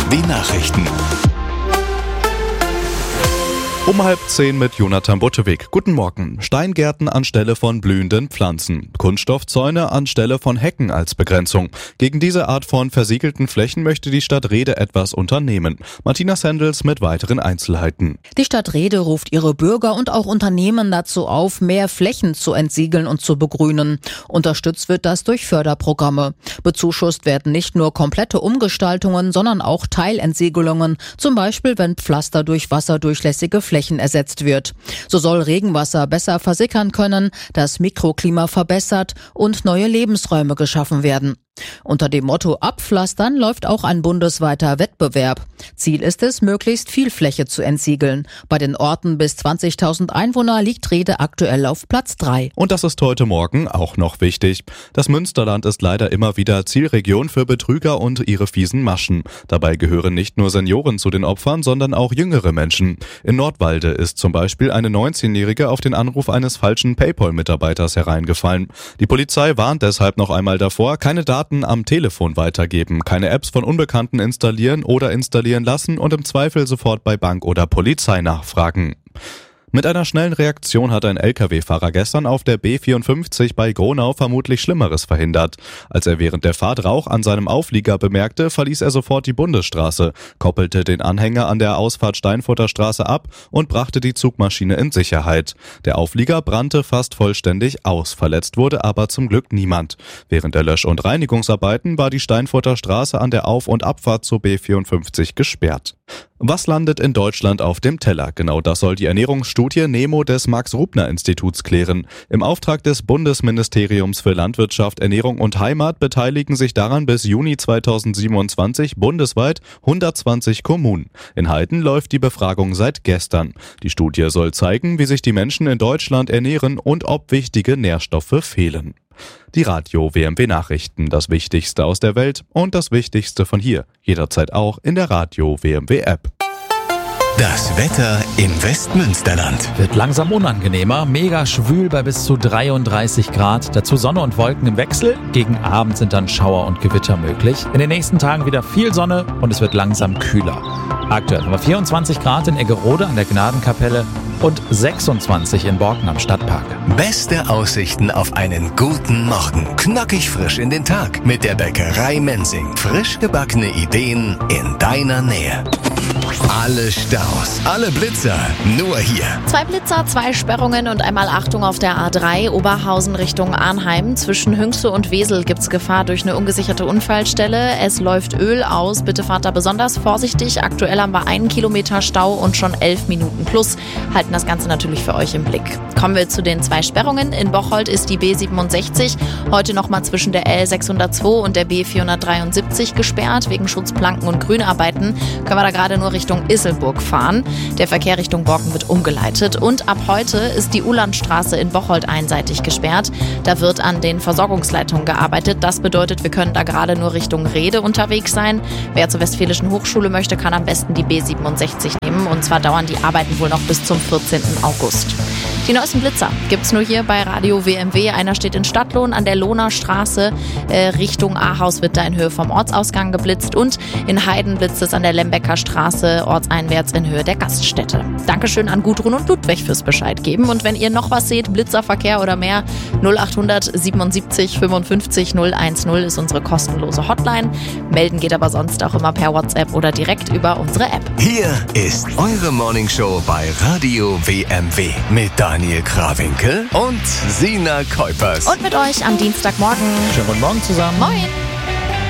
WMW-Nachrichten. Um 9:30 mit Jonathan Buttewig. Guten Morgen. Steingärten anstelle von blühenden Pflanzen. Kunststoffzäune anstelle von Hecken als Begrenzung. Gegen diese Art von versiegelten Flächen möchte die Stadt Rhede etwas unternehmen. Martina Sendels mit weiteren Einzelheiten. Die Stadt Rhede ruft ihre Bürger und auch Unternehmen dazu auf, mehr Flächen zu entsiegeln und zu begrünen. Unterstützt wird das durch Förderprogramme. Bezuschusst werden nicht nur komplette Umgestaltungen, sondern auch Teilentsiegelungen. Zum Beispiel, wenn Pflaster durch wasserdurchlässige Flächen ersetzt wird. So soll Regenwasser besser versickern können, das Mikroklima verbessert und neue Lebensräume geschaffen werden. Unter dem Motto Abpflastern läuft auch ein bundesweiter Wettbewerb. Ziel ist es, möglichst viel Fläche zu entsiegeln. Bei den Orten bis 20.000 Einwohner liegt Rhede aktuell auf Platz 3. Und das ist heute Morgen auch noch wichtig. Das Münsterland ist leider immer wieder Zielregion für Betrüger und ihre fiesen Maschen. Dabei gehören nicht nur Senioren zu den Opfern, sondern auch jüngere Menschen. In Nordwalde ist zum Beispiel eine 19-Jährige auf den Anruf eines falschen PayPal-Mitarbeiters hereingefallen. Die Polizei warnt deshalb noch einmal davor, keine Daten am Telefon weitergeben, keine Apps von Unbekannten installieren oder installieren lassen und im Zweifel sofort bei Bank oder Polizei nachfragen. Mit einer schnellen Reaktion hat ein Lkw-Fahrer gestern auf der B54 bei Gronau vermutlich Schlimmeres verhindert. Als er während der Fahrt Rauch an seinem Auflieger bemerkte, verließ er sofort die Bundesstraße, koppelte den Anhänger an der Ausfahrt Steinfurter Straße ab und brachte die Zugmaschine in Sicherheit. Der Auflieger brannte fast vollständig aus, verletzt wurde aber zum Glück niemand. Während der Lösch- und Reinigungsarbeiten war die Steinfurter Straße an der Auf- und Abfahrt zur B54 gesperrt. Was landet in Deutschland auf dem Teller? Genau das soll die Ernährungsstudie NEMO des Max-Rubner-Instituts klären. Im Auftrag des Bundesministeriums für Landwirtschaft, Ernährung und Heimat beteiligen sich daran bis Juni 2027 bundesweit 120 Kommunen. In Heiden läuft die Befragung seit gestern. Die Studie soll zeigen, wie sich die Menschen in Deutschland ernähren und ob wichtige Nährstoffe fehlen. Die Radio WMW Nachrichten, das Wichtigste aus der Welt und das Wichtigste von hier. Jederzeit auch in der Radio WMW App. Das Wetter im Westmünsterland. Wird langsam unangenehmer, mega schwül bei bis zu 33 Grad. Dazu Sonne und Wolken im Wechsel. Gegen Abend sind dann Schauer und Gewitter möglich. In den nächsten Tagen wieder viel Sonne und es wird langsam kühler. Aktuell haben wir 24 Grad in Eggerode an der Gnadenkapelle und 26 in Borken am Stadtpark. Beste Aussichten auf einen guten Morgen. Knackig frisch in den Tag mit der Bäckerei Mensing. Frisch gebackene Ideen in deiner Nähe. Alle Staus, alle Blitzer, nur hier. 2 Blitzer, 2 Sperrungen und einmal Achtung auf der A3 Oberhausen Richtung Arnheim. Zwischen Hünxe und Wesel gibt's Gefahr durch eine ungesicherte Unfallstelle. Es läuft Öl aus, bitte fahrt da besonders vorsichtig. Aktuell haben wir 1 Kilometer Stau und schon 11 Minuten plus. Halten das Ganze natürlich für euch im Blick. Kommen wir zu den 2 Sperrungen. In Bocholt ist die B67 heute nochmal zwischen der L602 und der B473 gesperrt. Wegen Schutzplanken und Grünarbeiten können wir da gerade nur Richtung Isselburg fahren. Der Verkehr Richtung Borken wird umgeleitet und ab heute ist die Ulandstraße in Bocholt einseitig gesperrt. Da wird an den Versorgungsleitungen gearbeitet. Das bedeutet, wir können da gerade nur Richtung Rhede unterwegs sein. Wer zur Westfälischen Hochschule möchte, kann am besten die B67 nehmen und zwar dauern die Arbeiten wohl noch bis zum 14. August. Die neuesten Blitzer gibt's nur hier bei Radio WMW. Einer steht in Stadtlohn an der Lohner Straße. Richtung Ahaus wird da in Höhe vom Ortsausgang geblitzt und in Heiden blitzt es an der Lembecker Straße ortseinwärts in Höhe der Gaststätte. Dankeschön an Gudrun und Ludwig fürs Bescheid geben. Und wenn ihr noch was seht, Blitzerverkehr oder mehr, 0800 77 55 010 ist unsere kostenlose Hotline. Melden geht aber sonst auch immer per WhatsApp oder direkt über unsere App. Hier ist eure Morningshow bei Radio WMW mit Daniel Krawinkel und Sina Kuipers. Und mit euch am Dienstagmorgen. Schönen guten Morgen zusammen. Moin!